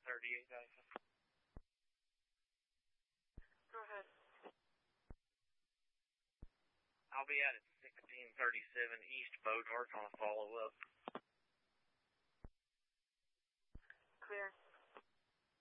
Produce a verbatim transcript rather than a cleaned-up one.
thirty-eight, Go ahead. I'll be out at sixteen thirty-seven East Bodart on a follow-up.